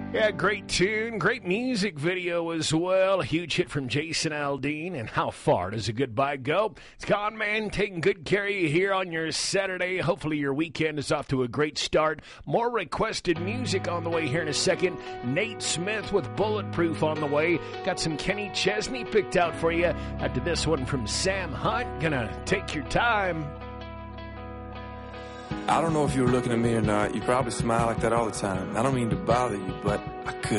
Yeah, great tune, great music video as well. A huge hit from Jason Aldean. And how far does a goodbye go? It's Con Man taking good care of you here on your Saturday. Hopefully your weekend is off to a great start. More requested music on the way here in a second. Nate Smith with Bulletproof on the way. Got some Kenny Chesney picked out for you. After this one from Sam Hunt. Gonna take your time. I don't know if you were looking at me or not. You probably smile like that all the time. I don't mean to bother you, but I could.